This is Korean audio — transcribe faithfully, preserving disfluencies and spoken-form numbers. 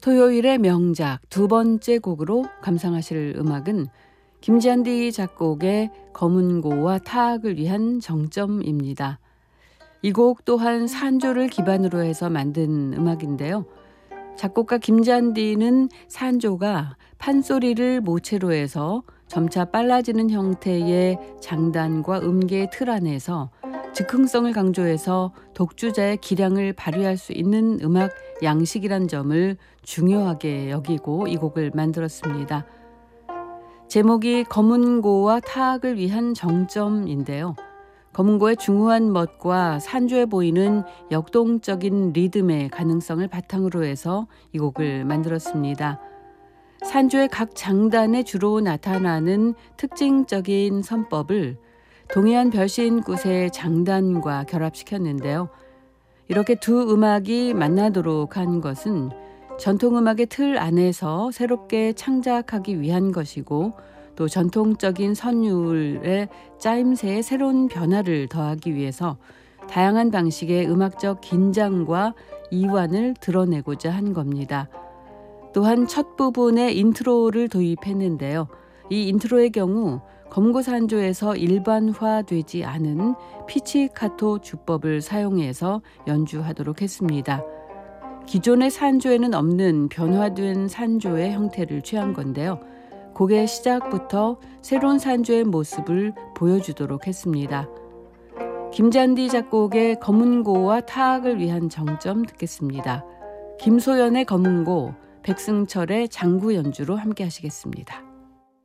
토요일의 명작 두 번째 곡으로 감상하실 음악은 김지한디 작곡의 검은고와 타악을 위한 정점입니다. 이 곡 또한 산조를 기반으로 해서 만든 음악인데요. 작곡가 김지한디는 산조가 판소리를 모체로 해서 점차 빨라지는 형태의 장단과 음계의 틀 안에서 즉흥성을 강조해서 독주자의 기량을 발휘할 수 있는 음악 양식이란 점을 중요하게 여기고 이 곡을 만들었습니다. 제목이 검은고와 타악을 위한 정점인데요. 검은고의 중후한 멋과 산조에 보이는 역동적인 리듬의 가능성을 바탕으로 해서 이 곡을 만들었습니다. 산조의 각 장단에 주로 나타나는 특징적인 선법을 동해안 별신굿의 장단과 결합시켰는데요. 이렇게 두 음악이 만나도록 한 것은 전통음악의 틀 안에서 새롭게 창작하기 위한 것이고 또 전통적인 선율의 짜임새에 새로운 변화를 더하기 위해서 다양한 방식의 음악적 긴장과 이완을 드러내고자 한 겁니다. 또한 첫 부분에 인트로를 도입했는데요. 이 인트로의 경우 검은고 산조에서 일반화되지 않은 피치카토 주법을 사용해서 연주하도록 했습니다. 기존의 산조에는 없는 변화된 산조의 형태를 취한 건데요. 곡의 시작부터 새로운 산조의 모습을 보여주도록 했습니다. 김지한디 작곡의 검은고와 타악을 위한 정점 듣겠습니다. 김소연의 검은고, 백승철의 장구 연주로 함께 하시겠습니다.